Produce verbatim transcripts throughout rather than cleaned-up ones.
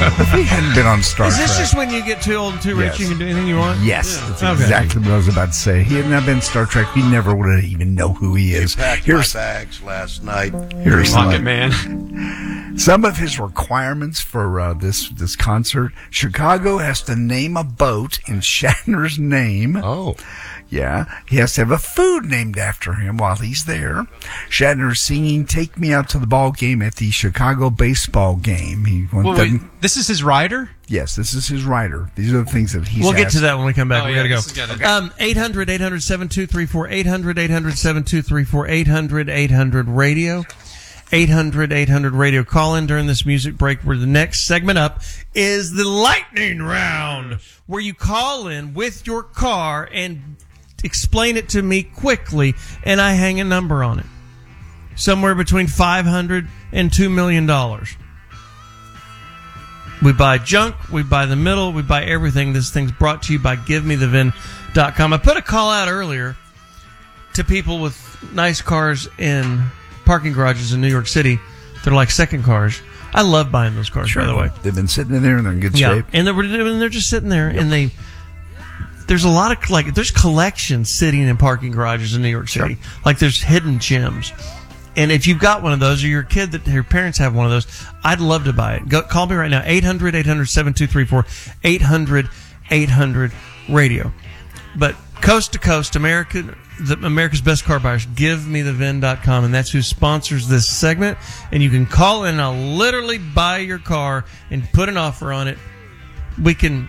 If he hadn't been on Star Is Trek. this just when you get too old and too rich, Yes. you can do anything you want? Yes, Yeah. that's Okay. exactly what I was about to say. He had not been Star Trek. We never would have even know who he is. He packed Here's my bags last night. here's some, Rocket Man. some of his requirements for uh, this this concert. Chicago has to name a boat in Shatner's name. Oh. Yeah, he has to have a food named after him while he's there. Shatner's singing "Take Me Out to the Ball Game" at the Chicago baseball game. He Well, wait, doesn't- this is his rider? Yes, this is his writer. These are the things that he's We'll get asked. to that when we come back. Oh, we yeah, gotta go. this is good. Um, eight hundred, eight hundred, seven two three four, eight hundred, eight hundred, seven two three four, eight hundred, eight hundred radio. eight hundred, eight hundred radio. Call in during this music break where the next segment up is the lightning round, where you call in with your car and explain it to me quickly, and I hang a number on it. Somewhere between five hundred dollars and two million dollars. We buy junk, we buy the middle, we buy everything. This thing's brought to you by give me the vin dot com. I put a call out earlier to people with nice cars in parking garages in New York City. They're like second cars. I love buying those cars, Sure. by the way. They've been sitting in there and they're in good Yeah, shape. and they're, and they're just sitting there, and they... There's a lot of, like, there's collections sitting in parking garages in New York City. Sure. Like, there's hidden gems. And if you've got one of those, or your kid that your parents have one of those, I'd love to buy it. Go, call me right now, eight hundred, eight hundred, seven two three four, eight hundred, eight hundred radio. But coast to coast, America, the, America's Best Car Buyers, give me the vin dot com, and that's who sponsors this segment. And you can call in and I'll literally buy your car and put an offer on it. We can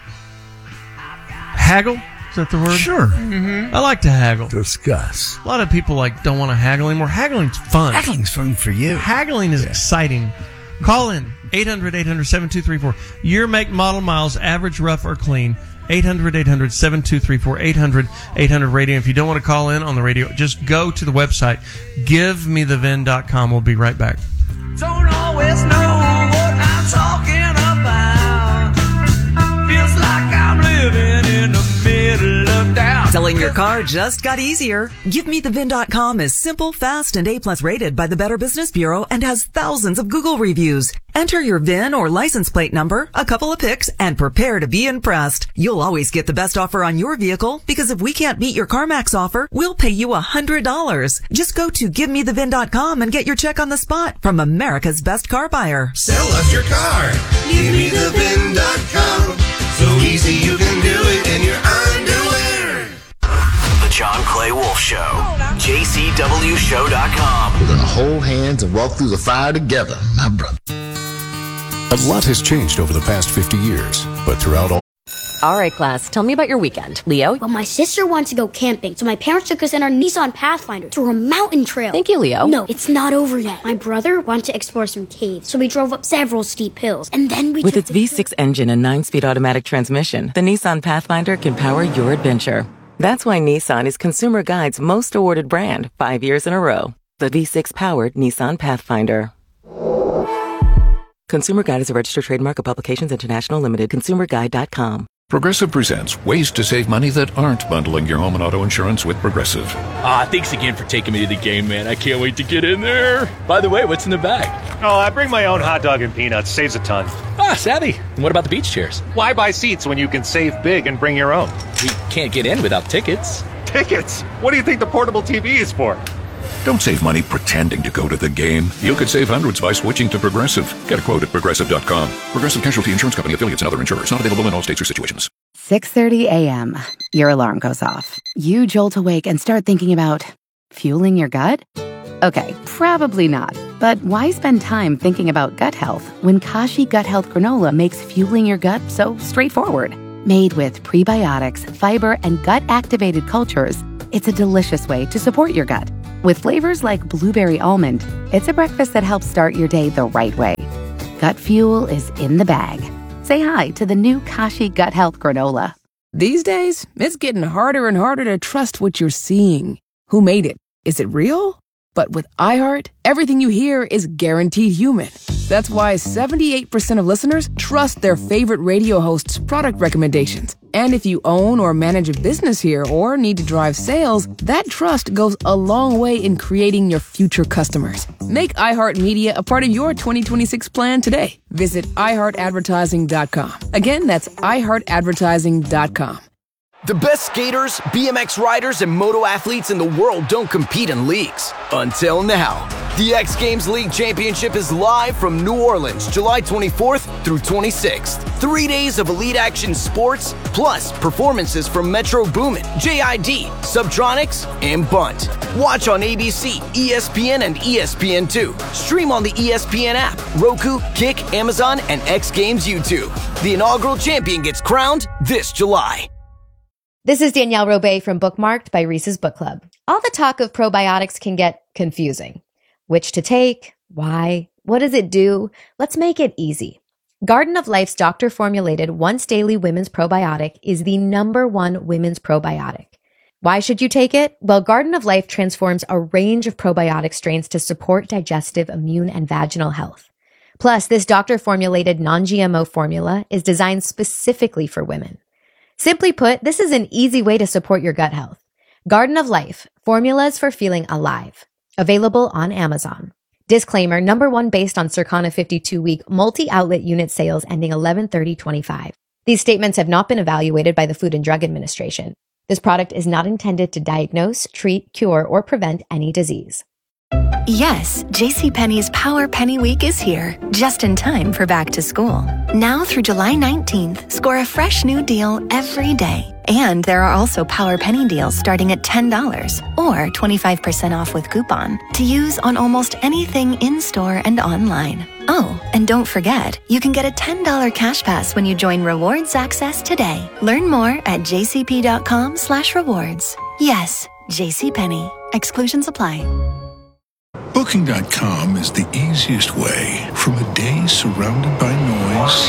haggle. Is that the word? Sure. Mm-hmm. I like to haggle. Discuss. A lot of people like don't want to haggle anymore. Haggling's fun. Haggling's fun for you. Haggling is Yeah. exciting. Call in eight hundred, eight hundred, seven two three four. Your make, model, miles, average, rough, or clean. eight hundred, eight hundred, seven two three four. eight hundred, eight hundred radio. If you don't want to call in on the radio, just go to the website give me the vin dot com. We'll be right back. Don't always know what I'm talking about. Feels like I'm living in the middle of doubt. Selling your car just got easier. give me the vin dot com is simple, fast, and A-plus rated by the Better Business Bureau and has thousands of Google reviews. Enter your V I N or license plate number, a couple of pics, and prepare to be impressed. You'll always get the best offer on your vehicle because if we can't beat your CarMax offer, we'll pay you one hundred dollars. Just go to give me the vin dot com and get your check on the spot from America's Best Car Buyer. Sell us your car. Give me the vin dot com. So easy you can do it in your underwear. The John Clay Wolf Show. J C W show dot com. We're gonna hold hands and walk through the fire together, my brother. A lot has changed over the past fifty years, but throughout all All right, class, tell me about your weekend. Leo? Well, my sister wanted to go camping, so my parents took us in our Nissan Pathfinder through a mountain trail. Thank you, Leo. No, it's not over yet. My brother wanted to explore some caves, so we drove up several steep hills, and then we With took its the- V six engine and nine-speed automatic transmission, the Nissan Pathfinder can power your adventure. That's why Nissan is Consumer Guide's most awarded brand five years in a row. The V six-powered Nissan Pathfinder. Consumer Guide is a registered trademark of Publications International Limited. consumer guide dot com. Progressive presents ways to save money that aren't bundling your home and auto insurance with Progressive. Ah, thanks again for taking me to the game, man. I can't wait to get in there. By the way, what's in the bag? Oh, I bring my own hot dog and peanuts. Saves a ton. Ah, savvy. And what about the beach chairs? Why buy seats when you can save big and bring your own? We can't get in without tickets. Tickets? What do you think the portable T V is for? Don't save money pretending to go to the game. You could save hundreds by switching to Progressive. Get a quote at progressive dot com. Progressive Casualty Insurance Company, affiliates, and other insurers. Not available in all states or situations. six thirty a.m. Your alarm goes off. You jolt awake and start thinking about fueling your gut? Okay, probably not. But why spend time thinking about gut health when Kashi Gut Health Granola makes fueling your gut so straightforward? Made with prebiotics, fiber, and gut-activated cultures, it's a delicious way to support your gut. With flavors like blueberry almond, it's a breakfast that helps start your day the right way. Gut fuel is in the bag. Say hi to the new Kashi Gut Health Granola. These days, it's getting harder and harder to trust what you're seeing. Who made it? Is it real? But with iHeart, everything you hear is guaranteed human. That's why seventy-eight percent of listeners trust their favorite radio host's product recommendations. And if you own or manage a business here or need to drive sales, that trust goes a long way in creating your future customers. Make iHeartMedia a part of your twenty twenty-six plan today. Visit i heart advertising dot com. Again, that's i heart advertising dot com. The best skaters, B M X riders, and moto athletes in the world don't compete in leagues. Until now. The X Games League Championship is live from New Orleans, July twenty-fourth through twenty-sixth. Three days of elite action sports, plus performances from Metro Boomin, J I D, Subtronics, and Bunt. Watch on A B C, E S P N, and E S P N two. Stream on the E S P N app, Roku, Kick, Amazon, and X Games YouTube. The inaugural champion gets crowned this July. This is Danielle Robay from Bookmarked by Reese's Book Club. All the talk of probiotics can get confusing. Which to take? Why? What does it do? Let's make it easy. Garden of Life's doctor-formulated once-daily women's probiotic is the number one women's probiotic. Why should you take it? Well, Garden of Life transforms a range of probiotic strains to support digestive, immune, and vaginal health. Plus, this doctor-formulated non-G M O formula is designed specifically for women. Simply put, this is an easy way to support your gut health. Garden of Life, formulas for feeling alive. Available on Amazon. Disclaimer, number one based on Circana fifty-two week multi-outlet unit sales ending eleven thirty twenty-five. These statements have not been evaluated by the Food and Drug Administration. This product is not intended to diagnose, treat, cure, or prevent any disease. Yes, JCPenney's Power Penny Week is here, just in time for back to school. Now through July nineteenth, score a fresh new deal every day. And there are also Power Penny deals starting at ten dollars or twenty-five percent off with coupon to use on almost anything in-store and online. Oh, and don't forget, you can get a ten dollars cash pass when you join Rewards Access today. Learn more at jcp.com slash rewards. Yes, JCPenney. Exclusions apply. Booking dot com is the easiest way from a day surrounded by noise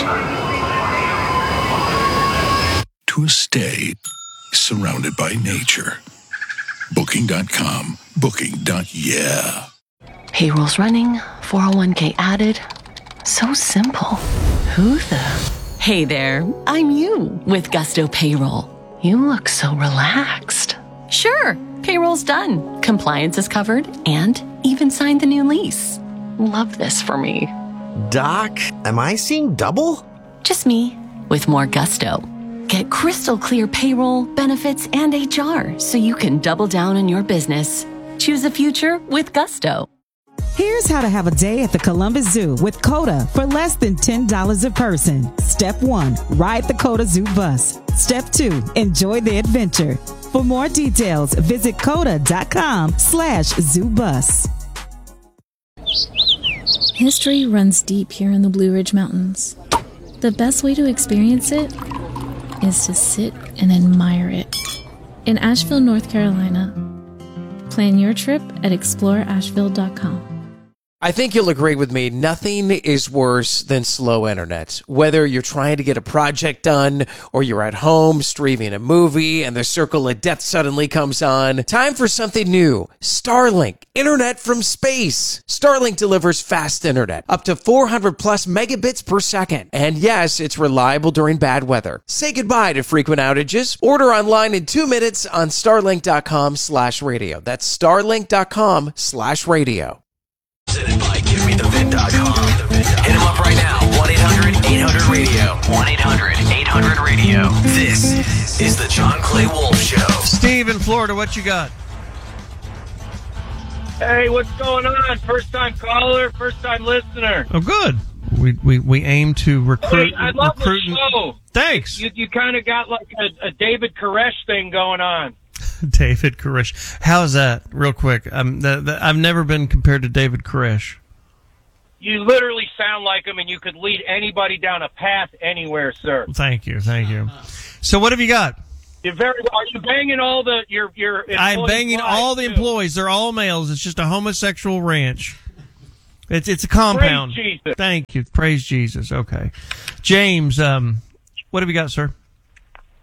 to a stay surrounded by nature. Booking dot com. Booking. Yeah. Payroll's running, four oh one k added. So simple. Who the? Hey there, I'm you with Gusto Payroll. You look so relaxed. Sure, payroll's done. Compliance is covered and even signed the new lease. Love this for me. Doc, am I seeing double? Just me with more gusto. Get crystal clear payroll, benefits, and H R so you can double down on your business. Choose a future with gusto. Here's how to have a day at the Columbus Zoo with COTA for less than ten dollars a person. Step one, ride the COTA Zoo bus. Step two, enjoy the adventure. For more details, visit coda.com slash zoo bus. History runs deep here in the Blue Ridge Mountains. The best way to experience it is to sit and admire it. In Asheville, North Carolina. Plan your trip at explore asheville dot com. I think you'll agree with me, nothing is worse than slow internet. Whether you're trying to get a project done or you're at home streaming a movie and the circle of death suddenly comes on, time for something new. Starlink, internet from space. Starlink delivers fast internet, up to four hundred plus megabits per second. And yes, it's reliable during bad weather. Say goodbye to frequent outages. Order online in two minutes on starlink.com slash radio. That's starlink.com slash radio. Presented by Give Me The Vin dot com. Hit him up right now. one eight hundred eight hundred radio. one eight hundred eight hundred radio. This is the John Clay Wolf Show. Steve in Florida, what you got? Hey, what's going on? First time caller, first time listener. Oh, good. We we, we aim to recruit. Hey, I love recruit the show. Thanks. You you kind of got like a, a David Koresh thing going on. David Koresh. How's that? Real quick. Um, the, the, I've never been compared to David Koresh. You literally sound like him, and you could lead anybody down a path anywhere, sir. Thank you, thank you. So, what have you got? You're very. Are you banging all the your your? I'm banging all the too? employees. They're all males. It's just a homosexual ranch. It's it's a compound. Praise Jesus. Thank you. Praise Jesus. Okay, James. Um, what have you got, sir?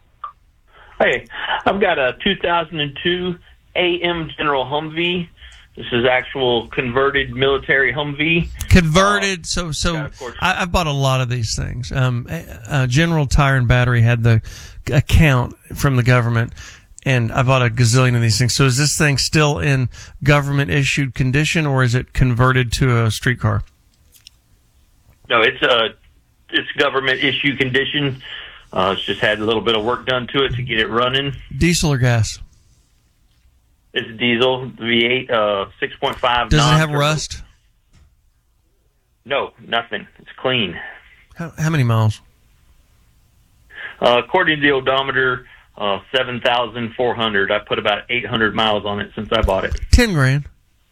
Hey, I've got a two thousand two A M General Humvee This is actual converted military Humvee. Converted. Uh, so, so I, I've bought a lot of these things. Um, uh, General Tire and Battery had the account from the government, and I bought a gazillion of these things. So, is this thing still in government issued condition, or is it converted to a streetcar? No, it's a it's government issue condition. Uh, it's just had a little bit of work done to it to get it running. Diesel or gas? It's diesel, V eight, uh, six point five. Does it have rust? No, nothing. It's clean. How, how many miles? Uh, according to the odometer, uh, seven thousand four hundred. I put about eight hundred miles on it since I bought it. Ten grand.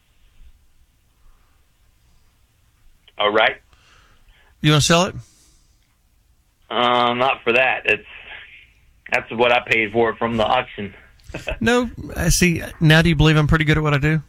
All right. You want to sell it? Uh, not for that. It's that's what I paid for it from the auction. No, I see. Now, do you believe I'm pretty good at what I do?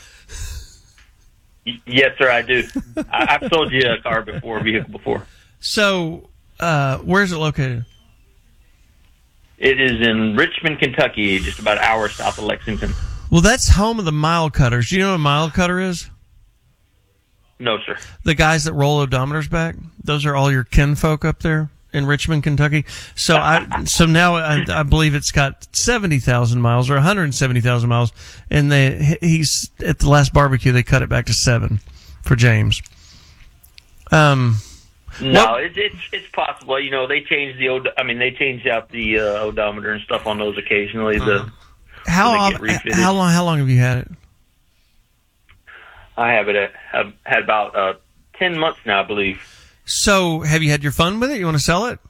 Y- yes, sir, I do. I- I've sold you a car before, a vehicle before. So, uh, where's it located? It is in Richmond, Kentucky, just about an hour south of Lexington. Well, that's home of the mile cutters. Do you know what a mile cutter is? No, sir. The guys that roll odometers back. Those are all your kinfolk up there in Richmond, Kentucky. So I, so now I, I believe it's got seventy thousand miles or one hundred seventy thousand miles. And they, he's at the last barbecue, they cut it back to seven for James. Um, no, what, it, it's, it's possible. You know, they change the, od- I mean, they change out the uh, odometer and stuff on those occasionally. The, how, how long, how long have you had it? I have it at, have had about, uh, ten months now, I believe. So, have you had your fun with it? You want to sell it?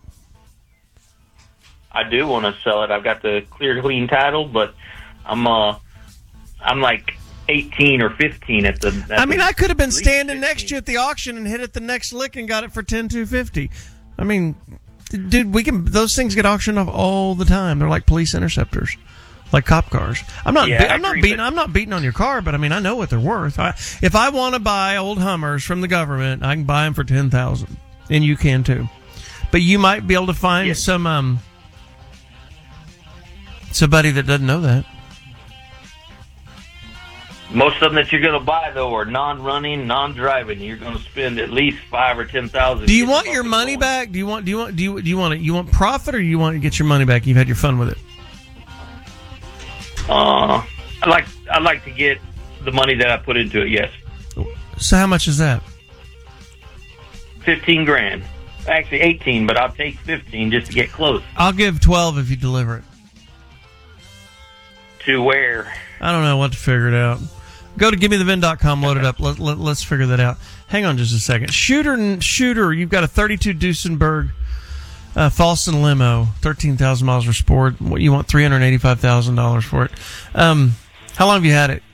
I do want to sell it. I've got the clear, clean title, but I'm uh, I'm like eighteen or fifteen at the. At I mean, the, I could have been standing next to you at the auction and hit it the next lick and got it for ten two fifty. I mean, dude, we can. Those things get auctioned off all the time. They're like police interceptors, like cop cars. I'm not. Yeah, be, I'm agree, not beating. I'm not beating on your car, but I mean, I know what they're worth. I, if I want to buy old Hummers from the government, I can buy them for ten thousand, and you can too. But you might be able to find yes. some um somebody that doesn't know that. Most of them that you're going to buy though are non-running, non-driving. You're going to spend at least five or ten thousand. Do you want your money back? Do you want? Do you want? Do you? Do you want it? You want profit, or you want to get your money back? You've had your fun with it. Uh, I like I like to get the money that I put into it. Yes. So how much is that? Fifteen grand. Actually, eighteen, but I'll take fifteen just to get close. I'll give twelve if you deliver it. To where? I don't know what to figure it out. Go to give me the vin dot com, load it up. Let, let, let's figure that out. Hang on just a second. Shooter, Shooter, you've got a thirty-two Duesenberg uh, Falsten limo, thirteen thousand miles for sport. You want three hundred eighty-five thousand dollars for it. Um, how long have you had it?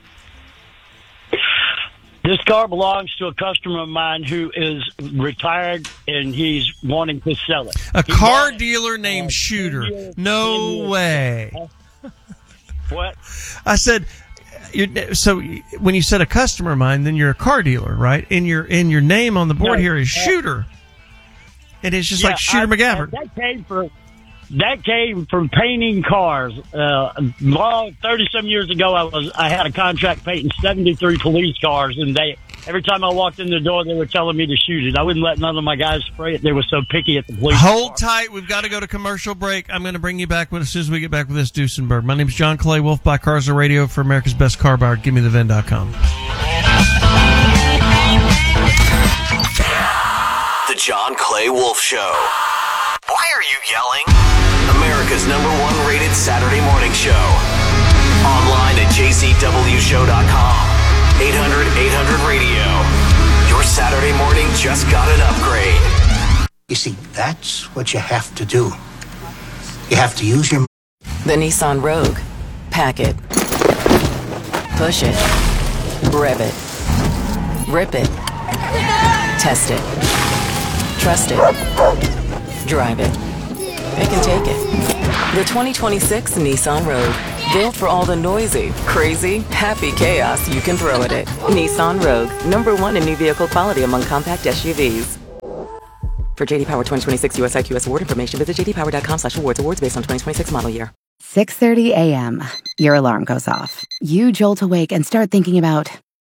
This car belongs to a customer of mine who is retired, and he's wanting to sell it. A he car dealer it. named uh, Shooter. No way. What? I said, you're, so when you said a customer of mine, then you're a car dealer, right? And your in your name on the board no, here is uh, Shooter. And it's just yeah, like Shooter I, McGavert. That came from that came from painting cars. Uh, long thirty some years ago, I was I had a contract painting seventy-three police cars, and they every time I walked in the door, they were telling me to shoot it. I wouldn't let none of my guys spray it. They were so picky at the police. Hold car. tight. We've got to go to commercial break. I'm going to bring you back with, as soon as we get back with this Duesenberg. My name is John Clay Wolf, Buy Cars on Radio for America's Best Car Buyer. Give me the vin dot com. The John Clay Wolf Show. Why are you yelling? America's number one rated Saturday morning show. Online at j c w show dot com. eight hundred eight hundred radio. Your Saturday morning just got an upgrade. You see, that's what you have to do. You have to use your... The Nissan Rogue. Pack it. Push it. Rev it. Rip it. Test it. Trust it. Drive it. Pick and take it. The twenty twenty-six Nissan Rogue. Built for all the noisy, crazy, happy chaos you can throw at it. Nissan Rogue. Number one in new vehicle quality among compact S U Vs. For J D Power twenty twenty-six U S I Q S award information, visit j d power dot com slash awards. Awards based on twenty twenty-six model year. six thirty a.m. Your alarm goes off. You jolt awake and start thinking about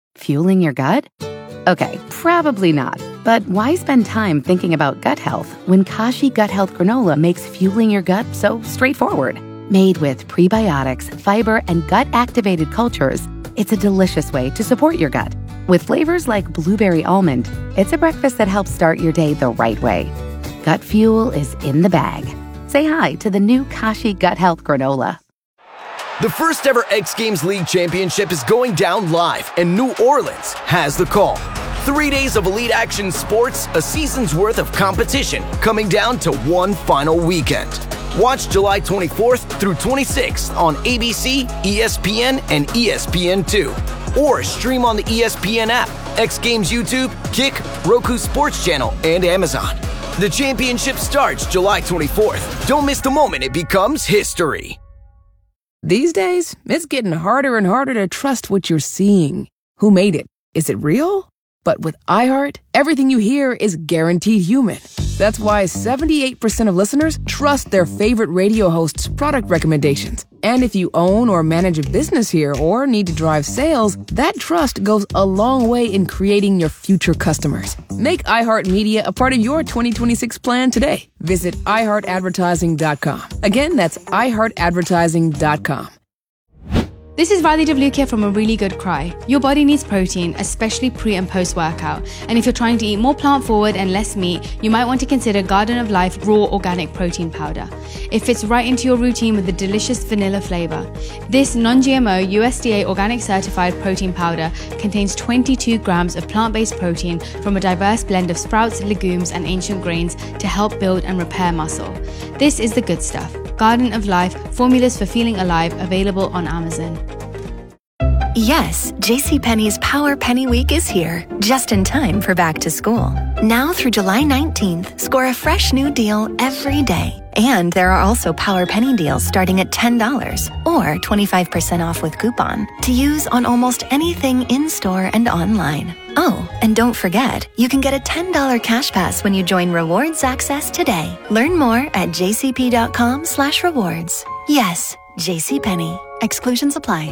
Fueling your gut? Okay, probably not. But why spend time thinking about gut health when Kashi Gut Health Granola makes fueling your gut so straightforward? Made with prebiotics, fiber, and gut-activated cultures, it's a delicious way to support your gut. With flavors like blueberry almond, it's a breakfast that helps start your day the right way. Gut fuel is in the bag. Say hi to the new Kashi Gut Health Granola. The first ever X Games League Championship is going down live, and New Orleans has the call. Three days of elite action sports, a season's worth of competition, coming down to one final weekend. Watch July twenty-fourth through twenty-sixth on A B C, E S P N, and E S P N two. Or stream on the E S P N app, X Games YouTube, Kick, Roku Sports Channel, and Amazon. The championship starts July twenty-fourth. Don't miss the moment it becomes history. These days, it's getting harder and harder to trust what you're seeing. Who made it? Is it real? But with iHeart, everything you hear is guaranteed human. That's why seventy-eight percent of listeners trust their favorite radio host's product recommendations. And if you own or manage a business here or need to drive sales, that trust goes a long way in creating your future customers. Make iHeartMedia a part of your twenty twenty-six plan today. Visit i heart advertising dot com. Again, that's i heart advertising dot com. This is Radhi Devlukia from A Really Good Cry. Your body needs protein, especially pre and post workout. And if you're trying to eat more plant forward and less meat, you might want to consider Garden of Life Raw Organic Protein Powder. It fits right into your routine with a delicious vanilla flavor. This non-G M O U S D A organic certified protein powder contains twenty-two grams of plant-based protein from a diverse blend of sprouts, legumes, and ancient grains to help build and repair muscle. This is the good stuff. Garden of Life, formulas for feeling alive, available on Amazon. Yes, JCPenney's Power Penny Week is here, just in time for back to school. Now through July nineteenth, score a fresh new deal every day. And there are also Power Penny deals starting at ten dollars or twenty-five percent off with coupon to use on almost anything in-store and online. Oh, and don't forget, you can get a ten dollars cash pass when you join Rewards Access today. Learn more at jcp.com slash rewards. Yes, JCPenney. Exclusions apply.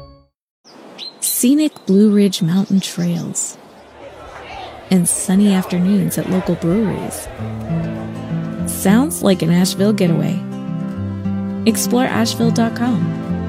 Scenic Blue Ridge Mountain trails and sunny afternoons at local breweries. Sounds like an Asheville getaway. Explore asheville dot com.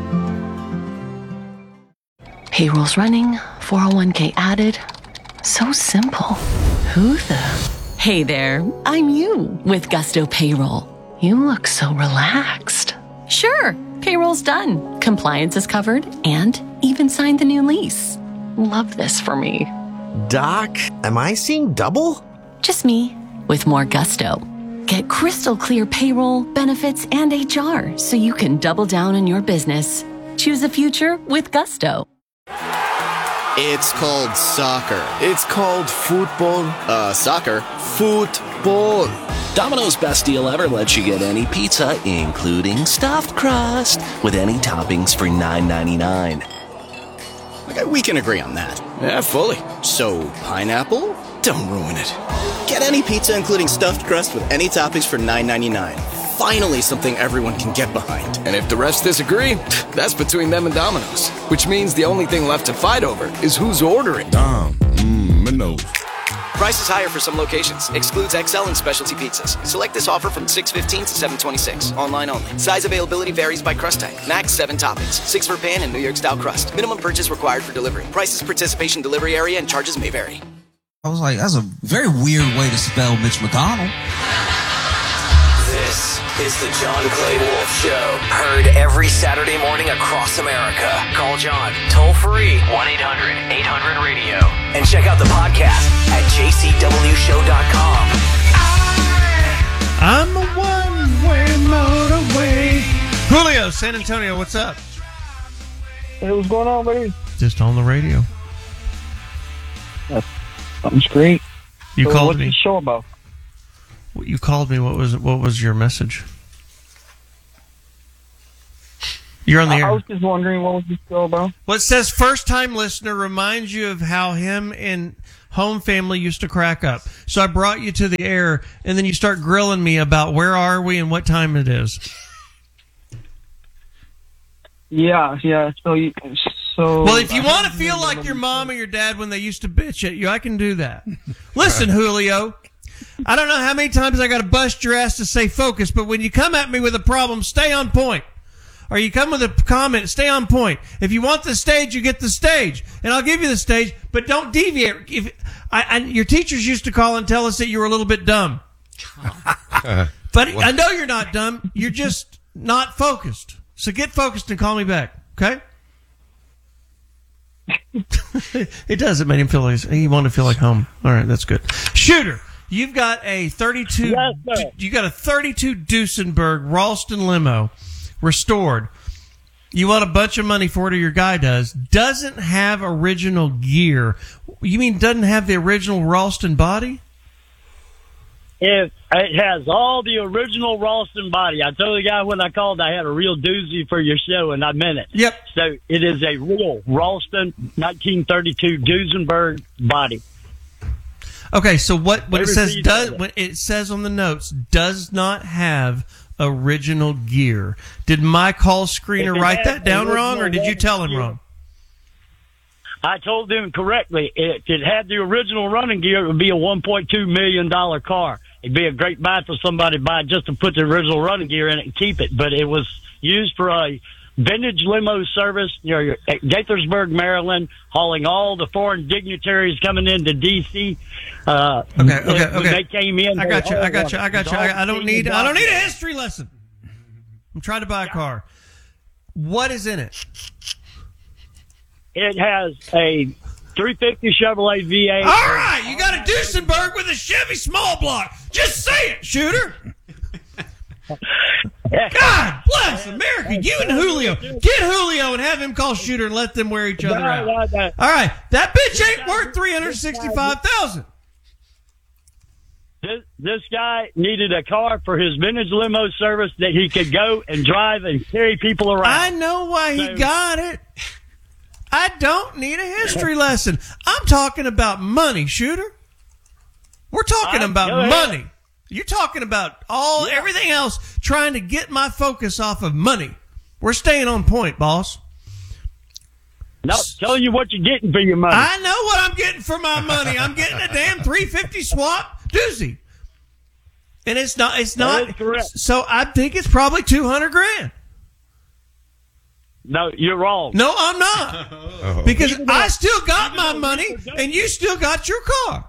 Payroll's running, four oh one k added. So simple. Who the? Hey there, I'm you with Gusto Payroll. You look so relaxed. Sure, payroll's done. Compliance is covered and even signed the new lease. Love this for me. Doc, am I seeing double? Just me with more gusto. Get crystal clear payroll, benefits, and H R so you can double down on your business. Choose a future with Gusto. It's called soccer. It's called football. Uh, soccer. Football. Domino's best deal ever lets you get any pizza, including stuffed crust, with any toppings for nine ninety-nine. Okay, we can agree on that. Yeah, fully. So, pineapple? Don't ruin it. Get any pizza, including stuffed crust, with any toppings for nine ninety-nine. Finally, something everyone can get behind. And if the rest disagree, that's between them and Domino's. Which means the only thing left to fight over is who's ordering. Dom, mmm, Minos. Price is higher for some locations. Excludes X L and specialty pizzas. Select this offer from six fifteen to seven twenty-six. Online only. Size availability varies by crust type. Max seven toppings. Six for pan and New York style crust. Minimum purchase required for delivery. Prices, participation, delivery area, and charges may vary. I was like, that's a very weird way to spell Mitch McConnell. This is the John Clay Wolf Show. Heard every Saturday morning across America. Call John toll free one eight hundred eight hundred radio. And check out the podcast at j c w show dot com. I'm a one-way motorway. Julio, San Antonio, what's up? Hey, what's going on, baby? Just on the radio. That's, something's great. You so called what's me. What's the show about? You called me. What was what was your message? You're on the I, air. I was just wondering what was the show about. Well, it says first-time listener reminds you of how him and home family used to crack up. So I brought you to the air, and then you start grilling me about where are we and what time it is. Yeah, yeah. So you, So Well, if you want to feel like your mom or your dad when they used to bitch at you, I can do that. Listen, Julio, I don't know how many times I got to bust your ass to say focus, but when you come at me with a problem, stay on point. Or you come with a comment, stay on point. If you want the stage, you get the stage. And I'll give you the stage, but don't deviate. If, I, I, your teachers used to call and tell us that you were a little bit dumb. But I know you're not dumb. You're just not focused. So get focused and call me back, okay? It does. It made him feel like he wanted to feel like home. All right, that's good. Shooter, you've got a thirty-two. Yes, you got a thirty-two Duesenberg Ralston limo, restored. You want a bunch of money for it, or your guy does. Doesn't have original gear. You mean doesn't have the original Ralston body? It, it has all the original Ralston body. I told the guy when I called I had a real doozy for your show, and I meant it. Yep. So it is a real Ralston nineteen thirty-two Duesenberg body. Okay, so what when it Every says piece does of it. when it says on the notes does not have original gear. Did my call screener If it write has that down wrong, or did you tell him gear, wrong? I told them correctly. If it had the original running gear, it would be a one point two million dollars car. It'd be a great buy for somebody to buy just to put the original running gear in it and keep it. But it was used for a vintage limo service, you know, at Gaithersburg, Maryland, hauling all the foreign dignitaries coming into D C. Uh, Okay, okay, when okay. They came in. I they got you. all I got you. I got you. wanted- I, I don't need. I don't need a history lesson. I'm trying to buy a car. What is in it? It has a three fifty Chevrolet V eight. All right, you got a Duesenberg with a Chevy small block. Just say it, Shooter. God bless America. You and Julio. Get Julio and have him call Shooter and let them wear each other out. All right, that bitch ain't worth three hundred sixty-five thousand dollars. This, this guy needed a car for his vintage limo service that he could go and drive and carry people around. I know why he So- got it. I don't need a history lesson. I'm talking about money, Shooter. We're talking I- about go ahead. money. You're talking about all everything else, trying to get my focus off of money. We're staying on point, boss. No, telling you what you're getting for your money. I know what I'm getting for my money. I'm getting a damn three fifty swap doozy. And it's not, it's That not, is correct. so I think it's probably two hundred grand. No, you're wrong. No, I'm not. Because I still got my money and you still got your car.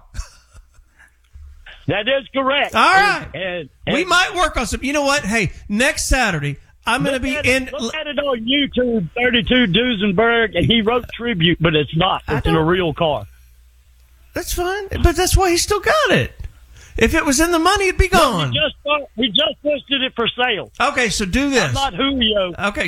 That is correct. All right. And, and, and We might work on some. You know what? Hey, next Saturday, I'm going to be look at in. it, look at it on YouTube, thirty-two Duesenberg, and he wrote tribute, but it's not. It's in a real car. That's fine, but that's why he still got it. If it was in the money, it'd be gone. He just uh, he just listed it for sale. Okay, so do this. I'm not Julio. Okay.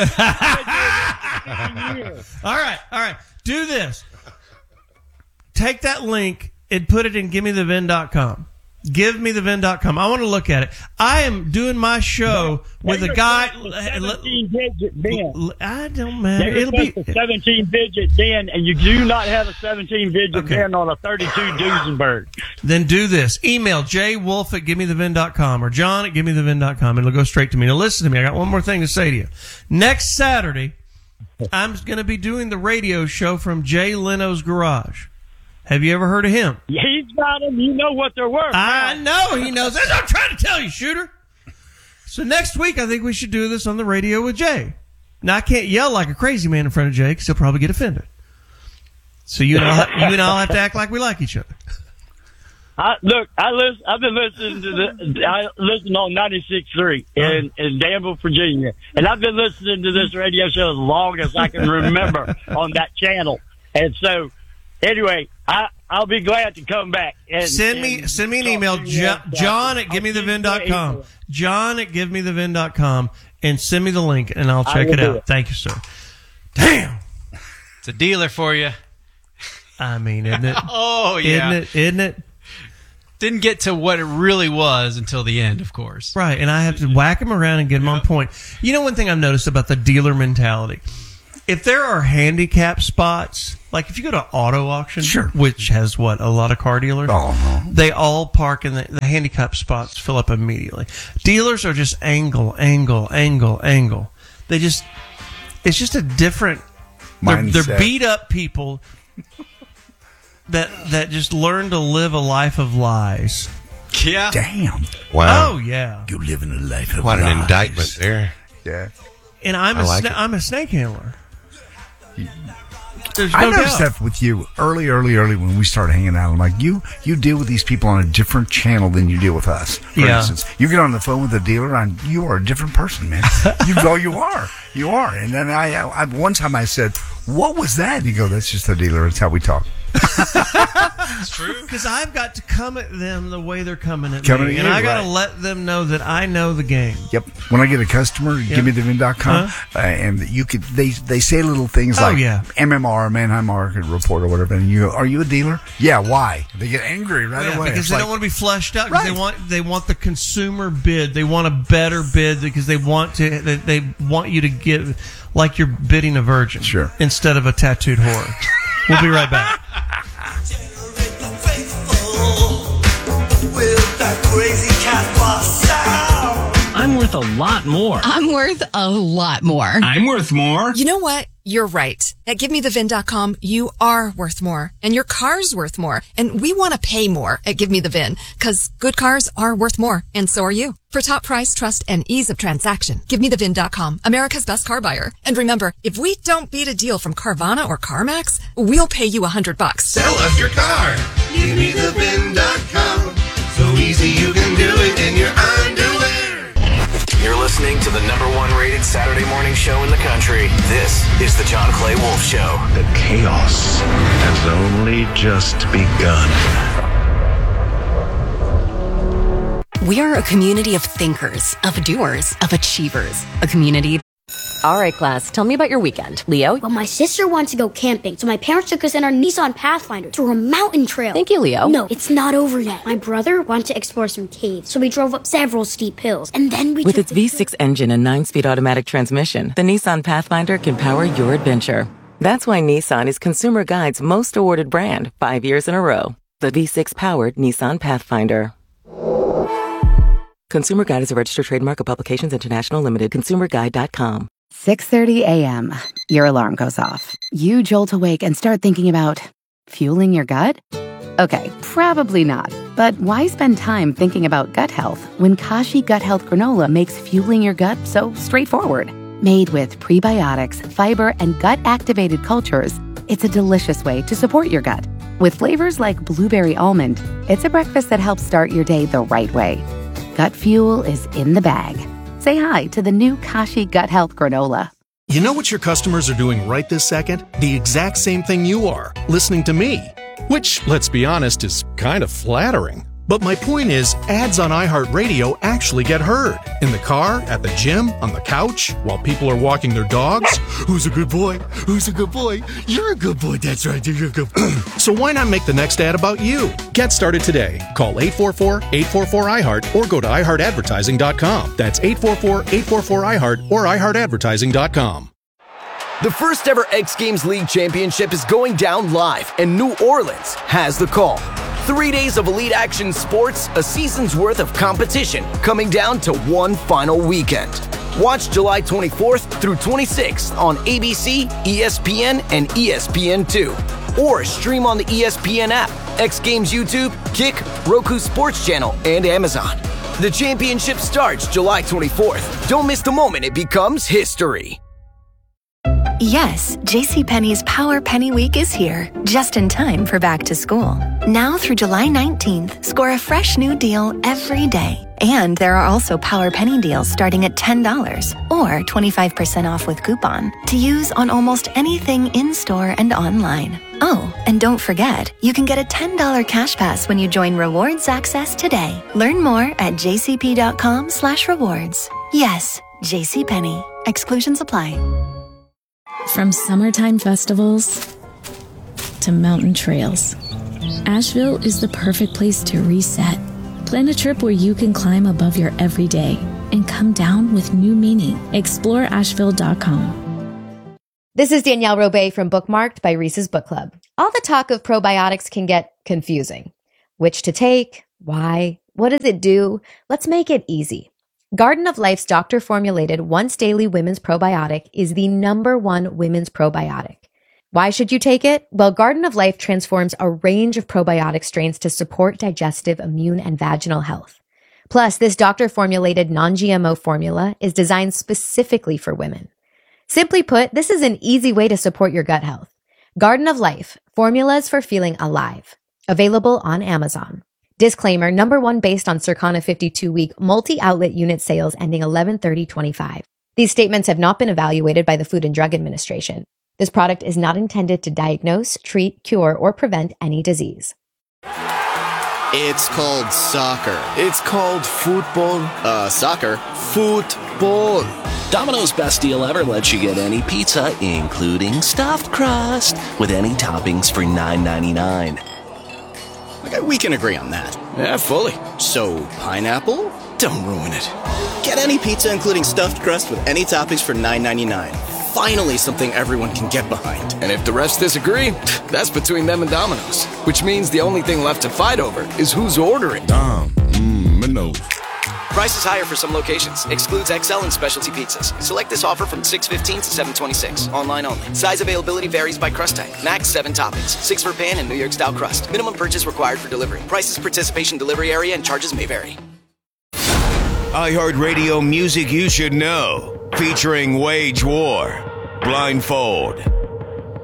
all right, all right. Do this. Take that link and put it in give me the vin dot com. give me the vin dot com. I want to look at it. I am doing my show with a guy. seventeen digit VIN. I don't matter. They It'll be request a seventeen digit VIN, and you do not have a seventeen digit Okay. VIN on a thirty-two Duesenberg. Then do this. Email jwolf at give me the vin dot com or John at give me the vin dot com. It'll go straight to me. Now listen to me. I got one more thing to say to you. Next Saturday, I'm going to be doing the radio show from Jay Leno's Garage. Have you ever heard of him? He's got them. You know what they're worth. I know he knows. That's what I'm trying to tell you, Shooter. So next week, I think we should do this on the radio with Jay. Now, I can't yell like a crazy man in front of Jay because he'll probably get offended. So you and I'll, you and I'll have to act like we like each other. I, look, I listen, I've been listening to the. I listen on ninety-six point three in in Danville, Virginia, and I've been listening to this radio show as long as I can remember on that channel. And so, anyway, I I'll be glad to come back. And, Send me and send me an talk email, to you jo- about John it. at give me I'll the give vin you dot the com. email. John at give me the vin dot com, and send me the link, and I'll I check will it do out. it. Thank you, sir. Damn. It's a dealer for you. I mean, isn't it? Oh, yeah. Isn't it? Isn't it? Didn't get to what it really was until the end, of course. Right, and I have to whack them around and get them on point. You know, one thing I've noticed about the dealer mentality, if there are handicap spots, like if you go to auto auction, Sure. which has what, a lot of car dealers, Oh, they all park in the, the handicap spots fill up immediately. Dealers are just angle, angle, angle, angle. They just, it's just a different They're, mindset. they're beat up people that that just learn to live a life of lies. Yeah. Damn. Wow. Oh yeah. You live in a life of What lies. an indictment there. Yeah. And I'm I a like sna- it. I'm a snake handler. There's I no noticed doubt. that with you early, early, early when we started hanging out. I'm like, you, you deal with these people on a different channel than you deal with us. For Yeah. instance, you get on the phone with a dealer, and you are a different person, man. You go, you are, you are. And then I, I, one time I said, "What was that?" And you go, "That's just a dealer. That's how we talk." It's true. Because I've got to come at them the way they're coming at Coming me. at And you, I got to right. let them know that I know the game. Yep. When I get a customer, Yep. give me the vin dot com, Huh? uh, and you could they they say little things Oh, like yeah. M M R, Manheim Market Report, or whatever. And you go, "Are you a dealer?" "Yeah." "Why?" They get angry right Yeah, away. because It's they like, don't want to be fleshed out. 'Cause Right. They want they want the consumer bid. They want a better bid because they want to. They, they want you to give like you're bidding a virgin, Sure. instead of a tattooed whore. We'll be right back. I'm worth a lot more. I'm worth a lot more. I'm worth more. You know what? You're right. At give me the vin dot com, you are worth more. And your car's worth more. And we want to pay more at Give Me The Vin, because good cars are worth more. And so are you. For top price, trust, and ease of transaction, give me the vin dot com, America's best car buyer. And remember, if we don't beat a deal from Carvana or CarMax, we'll pay you a hundred bucks. Sell us your car. give me the vin dot com. So easy you can do it in your underwear. You're listening to the number one rated Saturday morning show in the country. This is the John Clay Wolf Show. The chaos has only just begun. We are a community of thinkers, of doers, of achievers. A community. All right, class, tell me about your weekend. Leo? Well, my sister wants to go camping, so my parents took us in our Nissan Pathfinder to a mountain trail. Thank you, Leo. No, it's not over yet. My brother wanted to explore some caves, so we drove up several steep hills, and then we With took its V six engine and nine-speed automatic transmission, the Nissan Pathfinder can power your adventure. That's why Nissan is Consumer Guide's most awarded brand five years in a row. The V six-powered Nissan Pathfinder. Consumer Guide is a registered trademark of Publications International Limited. consumer guide dot com. six thirty a.m. Your alarm goes off. You jolt awake and start thinking about fueling your gut? Okay, probably not. But why spend time thinking about gut health when Kashi Gut Health Granola makes fueling your gut so straightforward? Made with prebiotics, fiber, and gut-activated cultures, it's a delicious way to support your gut. With flavors like blueberry almond, it's a breakfast that helps start your day the right way. Gut fuel is in the bag. Say hi to the new Kashi Gut Health Granola. You know what your customers are doing right this second? The exact same thing you are, listening to me. Which, let's be honest, is kind of flattering. But my point is, ads on iHeartRadio actually get heard. In the car, at the gym, on the couch, while people are walking their dogs. Who's a good boy? Who's a good boy? You're a good boy, that's right, you're a good boy. So why not make the next ad about you? Get started today. Call eight four four, eight four four, I heart or go to i heart advertising dot com. That's eight four four, eight four four, I heart or i heart advertising dot com. The first ever X Games League Championship is going down live, and New Orleans has the call. Three days of elite action sports, a season's worth of competition, coming down to one final weekend. Watch July twenty-fourth through twenty-sixth on A B C, E S P N, and E S P N two. Or stream on the E S P N app, X Games YouTube, Kick, Roku Sports Channel, and Amazon. The championship starts July twenty-fourth. Don't miss the moment it becomes history. Yes, JCPenney's Power Penny Week is here, just in time for back to school. Now through July nineteenth, score a fresh new deal every day. And there are also Power Penny deals starting at ten dollars or twenty-five percent off with coupon to use on almost anything in-store and online. Oh, and don't forget, you can get a ten dollars cash pass when you join Rewards Access today. Learn more at jcp.com slash rewards. Yes, JCPenney. Exclusions apply. From summertime festivals to mountain trails, Asheville is the perfect place to reset. Plan a trip where you can climb above your everyday and come down with new meaning. explore asheville dot com. This is Danielle Robay from Bookmarked by Reese's Book Club. All the talk of probiotics can get confusing. Which to take? Why? What does it do? Let's make it easy. Garden of Life's doctor-formulated once-daily women's probiotic is the number one women's probiotic. Why should you take it? Well, Garden of Life transforms a range of probiotic strains to support digestive, immune, and vaginal health. Plus, this doctor-formulated non-G M O formula is designed specifically for women. Simply put, this is an easy way to support your gut health. Garden of Life, formulas for feeling alive. Available on Amazon. Disclaimer, number one based on Circana fifty-two week multi-outlet unit sales ending eleven thirty twenty-five. These statements have not been evaluated by the Food and Drug Administration. This product is not intended to diagnose, treat, cure, or prevent any disease. It's called soccer. It's called football. Uh, soccer. Football. Domino's best deal ever lets you get any pizza, including stuffed crust, with any toppings for nine ninety-nine. Okay, we can agree on that. Yeah, fully. So, pineapple? Don't ruin it. Get any pizza, including stuffed crust, with any toppings for nine ninety-nine. Finally, something everyone can get behind. And if the refs disagree, that's between them and Domino's. Which means the only thing left to fight over is who's ordering. Dom, mmm, Minos. Price is higher for some locations. Excludes X L and specialty pizzas. Select this offer from six fifteen to seven twenty-six. Online only. Size availability varies by crust type. Max seven toppings. Six for pan and New York style crust. Minimum purchase required for delivery. Prices, participation, delivery area, and charges may vary. iHeartRadio music you should know. Featuring Wage War, Blindfold,